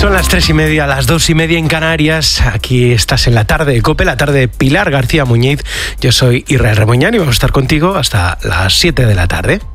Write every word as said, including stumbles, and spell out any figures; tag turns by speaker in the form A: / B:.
A: Son las tres y media, las dos y media en Canarias. Aquí estás en la tarde de COPE, la tarde de Pilar García Muñiz. Yo soy Israel Remoñán y vamos a estar contigo hasta las siete de la tarde.